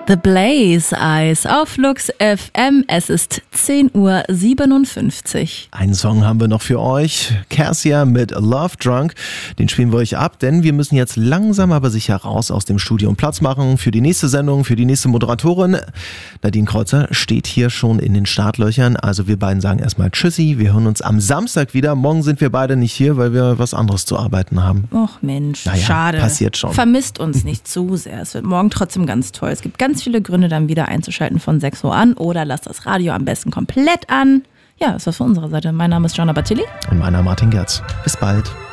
The Blaze Eyes auf Lux FM. Es ist 10:57 Uhr. Einen Song haben wir noch für euch. Cassia mit Love Drunk. Den spielen wir euch ab, denn wir müssen jetzt langsam aber sicher raus aus dem Studio und Platz machen für die nächste Sendung, für die nächste Moderatorin. Nadine Kreuzer steht hier schon in den Startlöchern. Also wir beiden sagen erstmal Tschüssi. Wir hören uns am Samstag wieder. Morgen sind wir beide nicht hier, weil wir was anderes zu arbeiten haben. Och Mensch, naja, schade. Passiert schon. Vermisst uns nicht zu sehr. Es wird morgen trotzdem ganz toll. Es gibt ganz viele Gründe, dann wieder einzuschalten von 6 Uhr an oder lasst das Radio am besten komplett an. Ja, das war's von unserer Seite. Mein Name ist Gianna Battilli. Und meiner Martin Gerz. Bis bald.